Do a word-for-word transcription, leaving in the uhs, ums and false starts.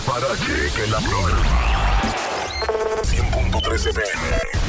para que, que la programa. cien punto tres F M.